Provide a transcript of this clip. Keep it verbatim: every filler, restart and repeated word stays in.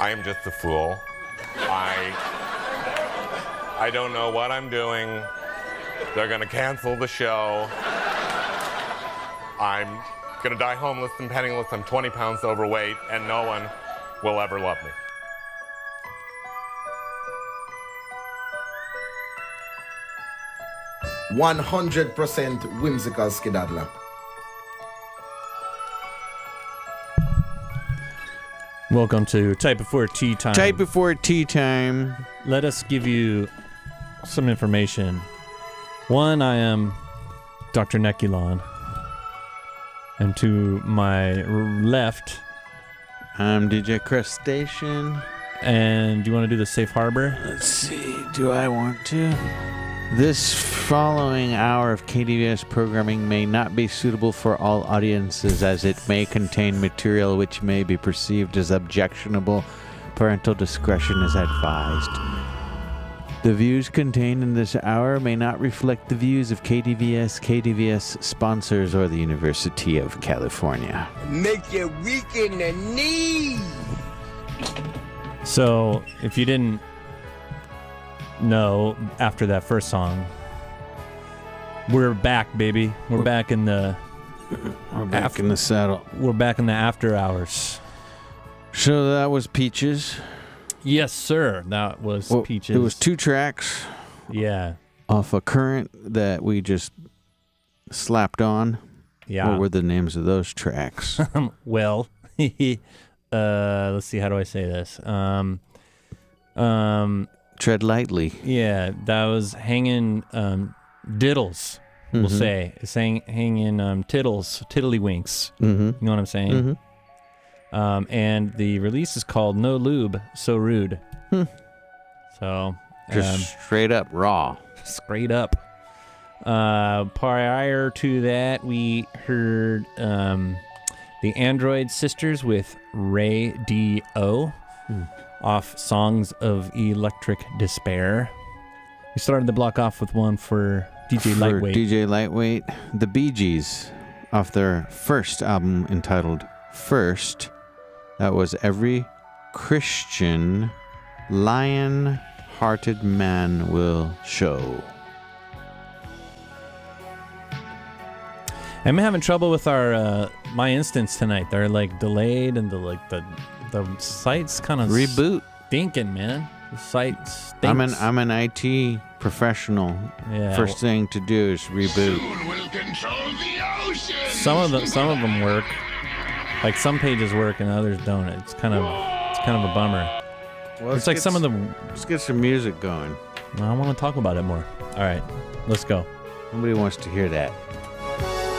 I am just a fool. I I don't know what I'm doing. They're gonna cancel the show. I'm gonna die homeless and penniless. I'm twenty pounds overweight, and no one will ever love me. one hundred percent whimsical skedaddler. Welcome to Type Before Tea Time. Type Before Tea Time. Let us give you some information. One, I am Doctor Nekulon. And to my left... I'm D J Crustacean. And do you want to do the safe harbor? Let's see. Do I want to? This following hour of K D V S programming may not be suitable for all audiences as it may contain material which may be perceived as objectionable. Parental discretion is advised. The views contained in this hour may not reflect the views of K D V S, K D V S sponsors, or the University of California. Make you weak in the knees. So, if you didn't know after that first song, we're back, baby. We're, we're back in the... We're back after, in the saddle. We're back in the after hours. So that was Peaches. Yes, sir. That was well, Peaches. It was two tracks. Yeah. Off a Current that we just slapped on. Yeah. What were the names of those tracks? Well, uh, let's see. How do I say this? Um, um, Tread lightly. Yeah, that was hanging um, diddles. We'll mm-hmm. say saying hanging um, tittles, tiddlywinks. Mm-hmm. You know what I'm saying? Mm-hmm. Um, and the release is called No Lube, So Rude. Hmm. So just um, straight up raw. Straight up. Uh, prior to that, we heard um, the Android Sisters with Ray D O Hmm. off Songs of Electric Despair. We started the block off with one for D J for Lightweight. D J Lightweight, the Bee Gees, off their first album entitled First. That was Every Christian Lion-Hearted Man Will Show. I'm having trouble with our uh, my instance tonight. They're like delayed and the like the the site's kind of reboot stinking, man. The site stinks. I'm an I'm an I T professional. Yeah. First thing to do is reboot. Soon we'll control the ocean. Some of them some of them work. Like some pages work and others don't. It's kind of it's kind of a bummer. Well, it's like some of the. Let's get some music going. I want to talk about it more. All right, let's go. Nobody wants to hear that.